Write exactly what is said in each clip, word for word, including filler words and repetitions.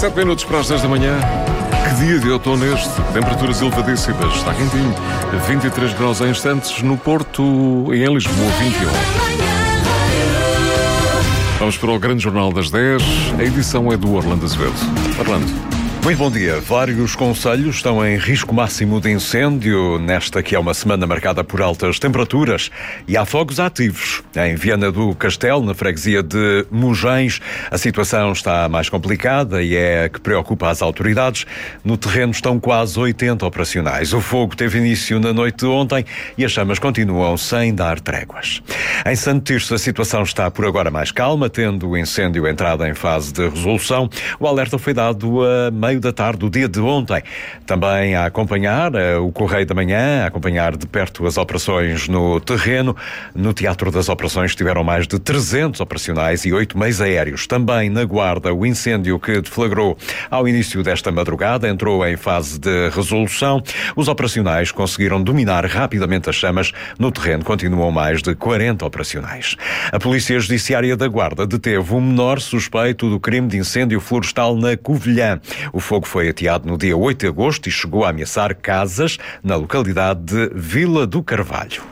Sete minutos para as dez da manhã. Que dia de outono este? Temperaturas elevadíssimas. Está quentinho. vinte e três graus em instantes no Porto e em Lisboa, vinte e um. Vamos para o grande jornal das dez. A edição é do Orlando Azevedo. Orlando. Muito bom dia. Vários concelhos estão em risco máximo de incêndio nesta que é uma semana marcada por altas temperaturas e há fogos ativos. Em Viana do Castelo, na freguesia de Mugens, a situação está mais complicada e é a que preocupa as autoridades. No terreno estão quase oitenta operacionais. O fogo teve início na noite de ontem e as chamas continuam sem dar tréguas. Em Santo Tirso, a situação está por agora mais calma, tendo o incêndio entrado em fase de resolução. O alerta foi dado a meio da tarde do dia de ontem. Também a acompanhar uh, o Correio da Manhã, a acompanhar de perto as operações no terreno. No Teatro das Operações tiveram mais de trezentos operacionais e oito meios aéreos. Também na Guarda, o incêndio que deflagrou ao início desta madrugada entrou em fase de resolução. Os operacionais conseguiram dominar rapidamente as chamas. No terreno continuam mais de quarenta operacionais. A Polícia Judiciária da Guarda deteve um menor suspeito do crime de incêndio florestal na Covilhã. O fogo foi ateado no dia oito de agosto e chegou a ameaçar casas na localidade de Vila do Carvalho.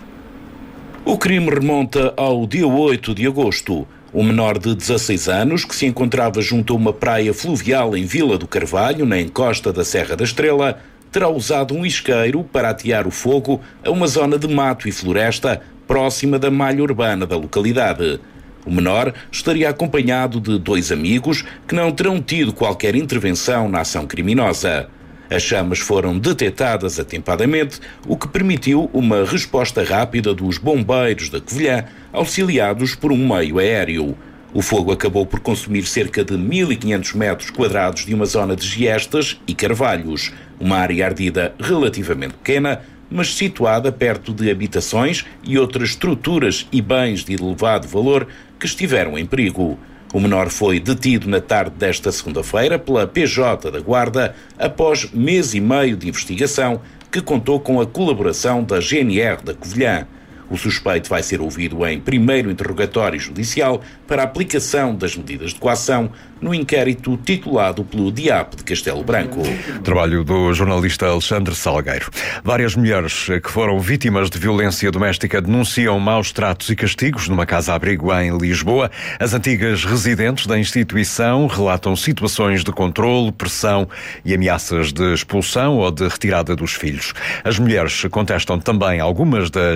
O crime remonta ao dia oito de agosto. Um menor de dezasseis anos, que se encontrava junto a uma praia fluvial em Vila do Carvalho, na encosta da Serra da Estrela, terá usado um isqueiro para atear o fogo a uma zona de mato e floresta próxima da malha urbana da localidade. O menor estaria acompanhado de dois amigos que não terão tido qualquer intervenção na ação criminosa. As chamas foram detectadas atempadamente, o que permitiu uma resposta rápida dos bombeiros da Covilhã, auxiliados por um meio aéreo. O fogo acabou por consumir cerca de mil e quinhentos metros quadrados de uma zona de giestas e carvalhos, uma área ardida relativamente pequena, mas situada perto de habitações e outras estruturas e bens de elevado valor que estiveram em perigo. O menor foi detido na tarde desta segunda-feira pela P J da Guarda após mês e meio de investigação que contou com a colaboração da G N R da Covilhã. O suspeito vai ser ouvido em primeiro interrogatório judicial para a aplicação das medidas de coação no inquérito titulado pelo D I A P de Castelo Branco. Trabalho do jornalista Alexandre Salgueiro. Várias mulheres que foram vítimas de violência doméstica denunciam maus tratos e castigos numa casa-abrigo em Lisboa. As antigas residentes da instituição relatam situações de controle, pressão e ameaças de expulsão ou de retirada dos filhos. As mulheres contestam também algumas das